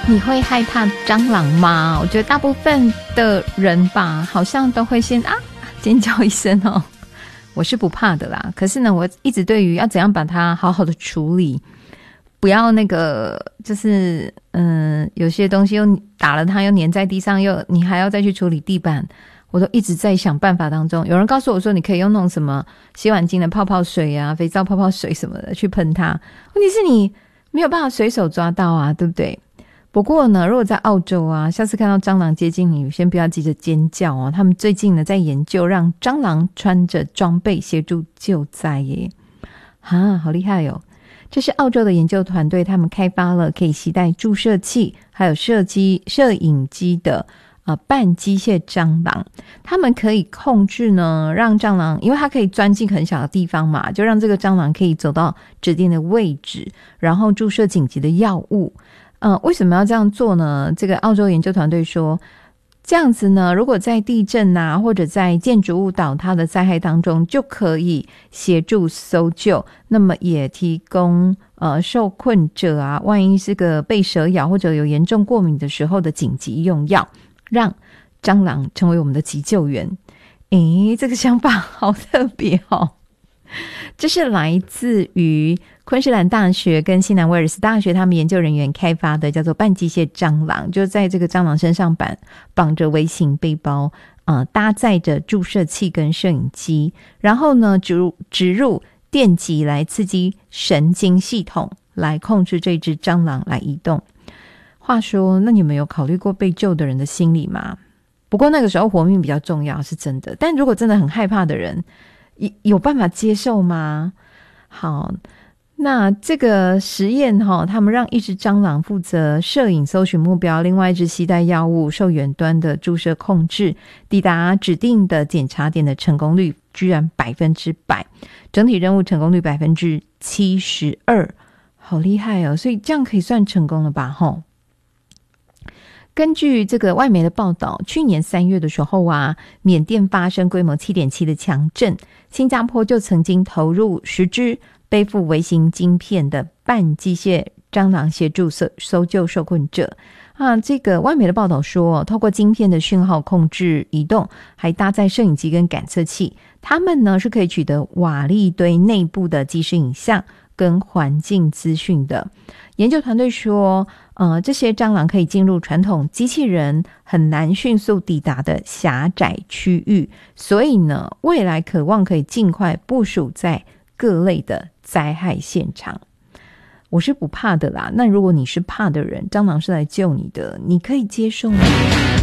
你会害怕蟑螂吗？我觉得大部分的人吧，好像都会先尖叫一声哦。我是不怕的啦，可是呢，我一直对于要怎样把它好好的处理，不要那个就是有些东西又打了它，又粘在地上，又你还要再去处理地板，我都一直在想办法当中。有人告诉我说，你可以用那种什么洗碗巾的泡泡水啊、肥皂泡泡水什么的去喷它，问题是你没有办法随手抓到啊，对不对？不过呢，如果在澳洲啊，下次看到蟑螂接近你，先不要急着尖叫哦。他们最近呢在研究让蟑螂穿着装备协助救灾耶，好厉害哦！这是澳洲的研究团队，他们开发了可以携带注射器还有摄影机的半机械蟑螂。他们可以控制呢，让蟑螂，因为它可以钻进很小的地方嘛，就让这个蟑螂可以走到指定的位置，然后注射紧急的药物。为什么要这样做呢？这个澳洲研究团队说，这样子呢，如果在地震啊，或者在建筑物倒塌的灾害当中，就可以协助搜救，那么也提供受困者啊，万一是个被蛇咬或者有严重过敏的时候的紧急用药，让蟑螂成为我们的急救员。这个想法好特别哦。这是来自于昆士兰大学跟西南威尔斯大学他们研究人员开发的，叫做半机械蟑螂，就在这个蟑螂身上绑着微型背包，搭载着注射器跟摄影机，然后呢植入电极来刺激神经系统，来控制这只蟑螂来移动。话说，那你们有考虑过被救的人的心理吗？不过那个时候活命比较重要，是真的。但如果真的很害怕的人，有办法接受吗？好，那这个实验他们让一只蟑螂负责摄影搜寻目标，另外一只携带药物受远端的注射控制，抵达指定的检查点的成功率居然100%，整体任务成功率72%，好厉害哦！所以这样可以算成功了吧？根据这个外媒的报道，去年3月的时候啊，缅甸发生规模 7.7 的强震，新加坡就曾经投入10只背负微型晶片的半机械蟑螂协助搜救受困者。这个外媒的报道说，透过晶片的讯号控制移动，还搭载摄影机跟感测器，他们呢是可以取得瓦砾堆内部的即时影像跟环境资讯的。研究团队说，这些蟑螂可以进入传统机器人很难迅速抵达的狭窄区域，所以呢，未来渴望可以尽快部署在各类的灾害现场。我是不怕的啦，那如果你是怕的人，蟑螂是来救你的，你可以接受吗？